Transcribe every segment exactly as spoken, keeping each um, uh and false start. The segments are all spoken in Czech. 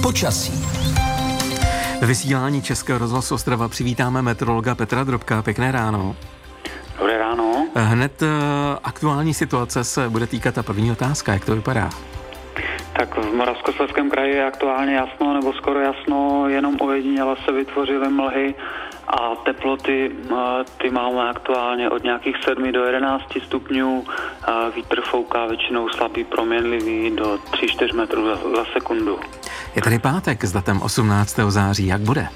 Počasí. Ve vysílání Českého rozhlasu Ostrava přivítáme meteorologa Petra Drobka. Pěkné ráno. Dobré ráno. Hned uh, aktuální situace se bude týkat ta první otázka. Jak to vypadá? Tak v Moravskoslezském kraji je aktuálně jasno nebo skoro jasno, jenom ojediněle se vytvořily mlhy a teploty ty máme aktuálně od nějakých sedmi do jedenácti stupňů. Vítr fouká většinou slabý, proměnlivý do tři až čtyři metrů za, za sekundu. Je tady pátek s datem osmnáctého září. Jak bude?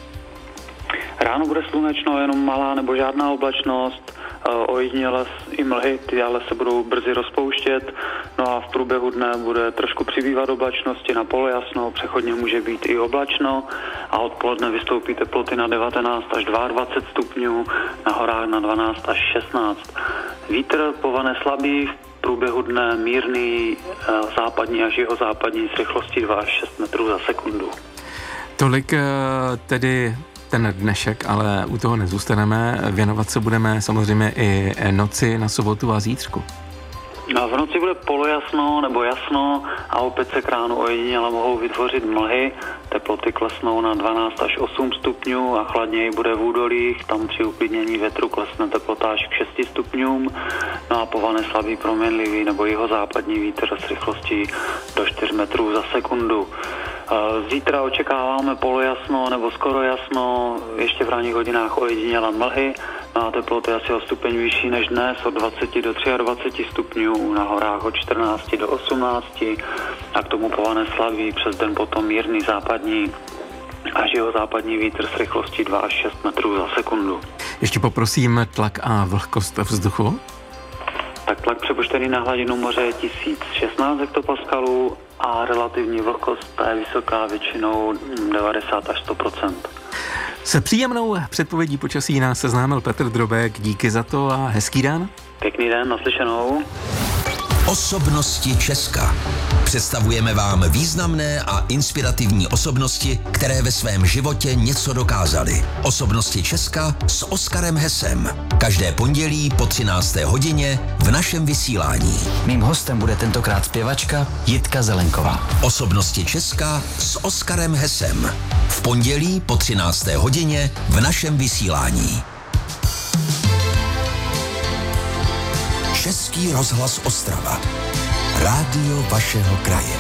Ráno bude slunečno, jenom malá nebo žádná oblačnost. Ojediněle i mlhy, ty ale se budou brzy rozpouštět. No a v průběhu dne bude trošku přibývat oblačnosti, na polojasno, přechodně může být i oblačno a odpoledne vystoupí teploty na devatenáct až dvacet dva stupňů, na horách na dvanáct až šestnáct. Vítr povane slabý, v průběhu dne mírný, západní až jihozápadní s rychlostí dva až šest metrů za sekundu. Tolik tedy ten dnešek, ale u toho nezůstaneme. Věnovat se budeme samozřejmě i noci na sobotu a zítřku. No, v noci bude polojasno nebo jasno a opět se k ránu ojediněle mohou vytvořit mlhy. Teploty klesnou na dvanáct až osm stupňů a chladněji bude v údolích. Tam při uklidnění větru klesne teplota až k šesti stupňům. No a povane slabý proměnlivý nebo jihozápadní vítr s rychlostí do čtyř metrů za sekundu. Zítra očekáváme polojasno nebo skoro jasno, ještě v ranních hodinách ojediněle mlhy. No a teploty asi o stupeň vyšší než dnes, od dvaceti do dvaceti tří stupňů, na horách od čtrnácti do osmnácti a k tomu povane slabý, přes den potom mírný západní až jihozápadní vítr s rychlostí dva až šest metrů za sekundu. Ještě poprosím tlak a vlhkost vzduchu. Tak tlak přepočtený na hladinu moře je tisíc šestnáct hektopaskalů a relativní vlhkost je vysoká, většinou devadesát až sto procent. Se příjemnou předpovědí počasí nás seznámil Petr Drobek. Díky za to a hezký den. Pěkný den, naslyšenou. Osobnosti Česka. Představujeme vám významné a inspirativní osobnosti, které ve svém životě něco dokázaly. Osobnosti Česka s Oskarem Hesem. Každé pondělí po třinácté hodině v našem vysílání. Mým hostem bude tentokrát zpěvačka Jitka Zelenková. Osobnosti Česka s Oskarem Hesem. V pondělí po třinácté hodině v našem vysílání. Český rozhlas Ostrava. Rádio vašeho kraje.